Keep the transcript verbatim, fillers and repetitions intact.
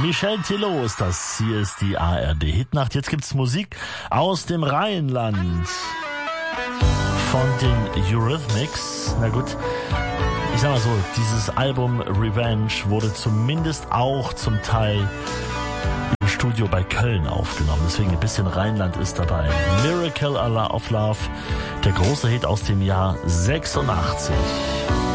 Michel Tello ist das. Hier ist die A R D Hitnacht. Jetzt gibt's Musik aus dem Rheinland von den Eurythmics. Na gut, ich sag mal so, dieses Album Revenge wurde zumindest auch zum Teil im Studio bei Köln aufgenommen. Deswegen ein bisschen Rheinland ist dabei. Miracle of Love, der große Hit aus dem Jahr sechsundachtzig.